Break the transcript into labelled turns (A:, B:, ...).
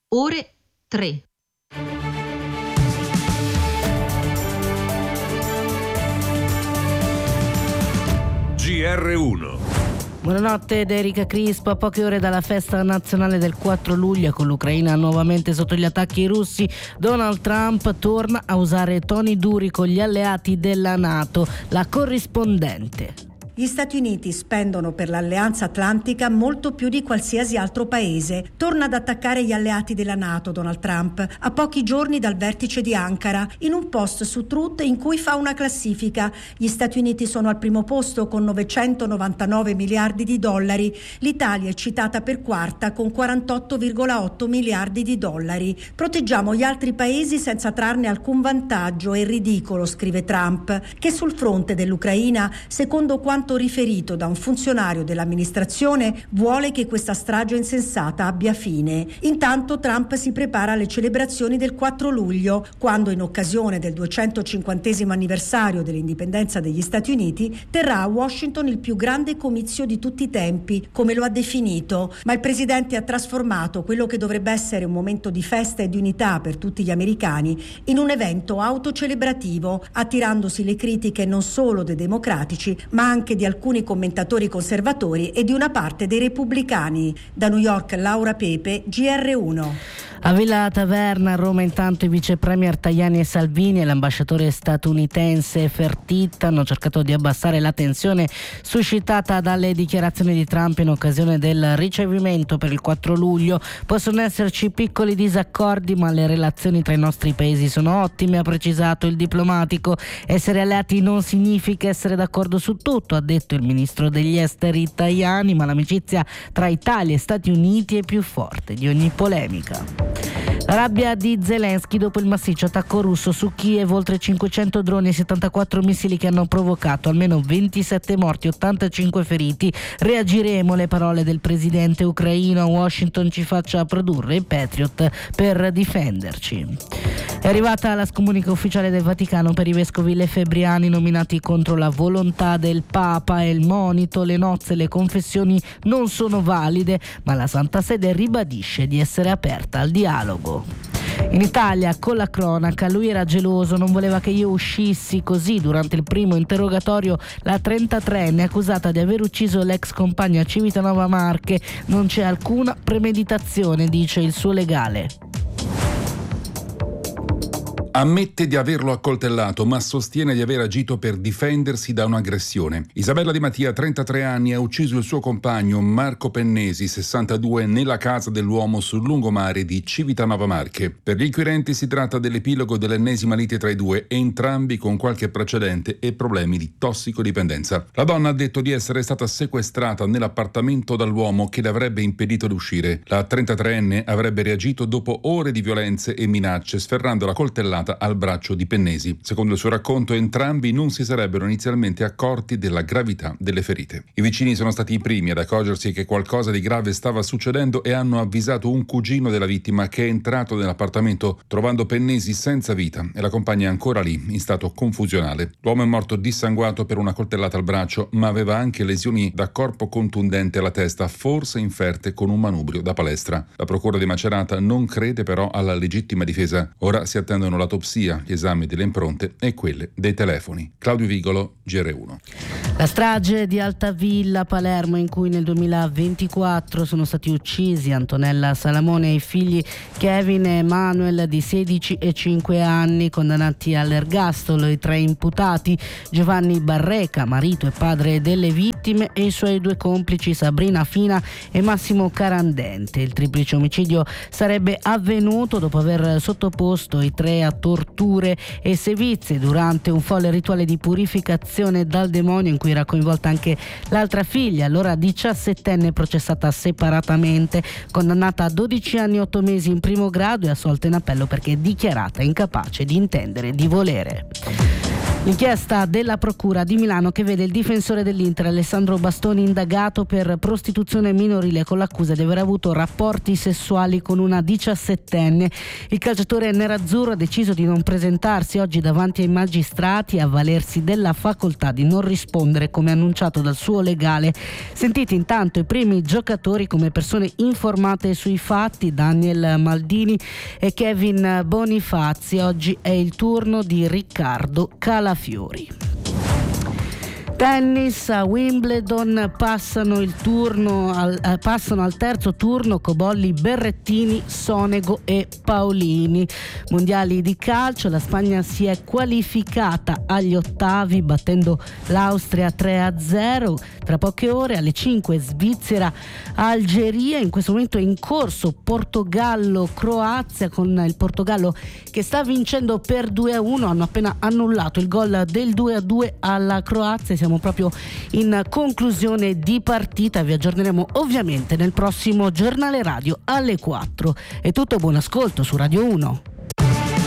A: ore 3.
B: GR1.
C: Buonanotte da Erika Crispo. A poche ore dalla festa nazionale del 4 luglio, con l'Ucraina nuovamente sotto gli attacchi russi, Donald Trump torna a usare toni duri con gli alleati della NATO. La corrispondente.
D: Gli Stati Uniti spendono per l'Alleanza Atlantica molto più di qualsiasi altro paese. Torna ad attaccare gli alleati della NATO Donald Trump, a pochi giorni dal vertice di Ankara, in un post su Truth in cui fa una classifica. Gli Stati Uniti sono al primo posto con 999 miliardi di dollari. L'Italia è citata per quarta con 48,8 miliardi di dollari. Proteggiamo gli altri paesi senza trarne alcun vantaggio. È ridicolo, scrive Trump, che sul fronte dell'Ucraina, secondo quanto riferito da un funzionario dell'amministrazione, vuole che questa strage insensata abbia fine. Intanto Trump si prepara alle celebrazioni del 4 luglio, quando in occasione del 250° anniversario dell'indipendenza degli Stati Uniti terrà a Washington il più grande comizio di tutti i tempi, come lo ha definito. Ma il presidente ha trasformato quello che dovrebbe essere un momento di festa e di unità per tutti gli americani in un evento autocelebrativo, attirandosi le critiche non solo dei democratici, ma anche di alcuni commentatori conservatori e di una parte dei repubblicani. Da New York, Laura Pepe, GR1.
C: A Villa Taverna, a Roma, intanto i vice premier Tajani e Salvini e l'ambasciatore statunitense Fertitta hanno cercato di abbassare la tensione suscitata dalle dichiarazioni di Trump in occasione del ricevimento per il 4 luglio. Possono esserci piccoli disaccordi, ma le relazioni tra i nostri paesi sono ottime, ha precisato il diplomatico. Essere alleati non significa essere d'accordo su tutto, ha detto il ministro degli esteri Tajani, ma l'amicizia tra Italia e Stati Uniti è più forte di ogni polemica. La rabbia di Zelensky dopo il massiccio attacco russo su Kiev, oltre 500 droni e 74 missili che hanno provocato almeno 27 morti e 85 feriti. Reagiremo, le parole del presidente ucraino. Washington ci faccia produrre i Patriot per difenderci. È arrivata la scomunica ufficiale del Vaticano per i vescovi lefebbriani nominati contro la volontà del Papa e il monito: le nozze e le confessioni non sono valide, ma la Santa Sede ribadisce di essere aperta al dialogo. In Italia, con la cronaca, lui era geloso, non voleva che io uscissi. Così, durante il primo interrogatorio, la 33enne accusata di aver ucciso l'ex compagno a Civitanova Marche. Non c'è alcuna premeditazione, dice il suo legale.
B: Ammette di averlo accoltellato, ma sostiene di aver agito per difendersi da un'aggressione. Isabella Di Mattia, 33 anni, ha ucciso il suo compagno Marco Pennesi, 62, nella casa dell'uomo sul lungomare di Civitanova Marche. Per gli inquirenti si tratta dell'epilogo dell'ennesima lite tra i due, entrambi con qualche precedente e problemi di tossicodipendenza. La donna ha detto di essere stata sequestrata nell'appartamento dall'uomo che le avrebbe impedito di uscire. La 33enne avrebbe reagito dopo ore di violenze e minacce, sferrando la coltellata al braccio di Pennesi. Secondo il suo racconto, entrambi non si sarebbero inizialmente accorti della gravità delle ferite. I vicini sono stati i primi ad accorgersi che qualcosa di grave stava succedendo e hanno avvisato un cugino della vittima, che è entrato nell'appartamento trovando Pennesi senza vita e la compagna ancora lì in stato confusionale. L'uomo è morto dissanguato per una coltellata al braccio, ma aveva anche lesioni da corpo contundente alla testa, forse inferte con un manubrio da palestra. La procura di Macerata non crede però alla legittima difesa. Ora si attendono l'autopsia, gli esami delle impronte e quelle dei telefoni. Claudio Vigolo, GR1.
C: La strage di Altavilla, Palermo, in cui nel 2024 sono stati uccisi Antonella Salamone e i figli Kevin e Manuel di 16 e 5 anni, condannati all'ergastolo. I 3 imputati: Giovanni Barreca, marito e padre delle vittime, e i suoi 2 complici Sabrina Fina e Massimo Carandente. Il triplice omicidio sarebbe avvenuto dopo aver sottoposto i 3 a torture e sevizie durante un folle rituale di purificazione dal demonio in cui era coinvolta anche l'altra figlia, allora 17enne, processata separatamente, condannata a 12 anni e 8 mesi in primo grado e assolta in appello perché dichiarata incapace di intendere e di volere. L'inchiesta della Procura di Milano che vede il difensore dell'Inter Alessandro Bastoni indagato per prostituzione minorile con l'accusa di aver avuto rapporti sessuali con una 17enne. Il calciatore nerazzurro ha deciso di non presentarsi oggi davanti ai magistrati e avvalersi della facoltà di non rispondere, come annunciato dal suo legale. Sentiti intanto i primi giocatori come persone informate sui fatti, Daniel Maldini e Kevin Bonifazzi. Oggi è il turno di Riccardo Calafiori. Tennis, a Wimbledon passano al terzo turno Cobolli, Berrettini, Sonego e Paolini. Mondiali di calcio, la Spagna si è qualificata agli ottavi battendo l'Austria 3-0. Tra poche ore alle 5 Svizzera, Algeria. In questo momento è in corso Portogallo-Croazia, con il Portogallo che sta vincendo per 2-1. Hanno appena annullato il gol del 2-2 alla Croazia. Siamo proprio in conclusione di partita. Vi aggiorneremo ovviamente nel prossimo giornale radio alle 4. È tutto, buon ascolto su Radio 1.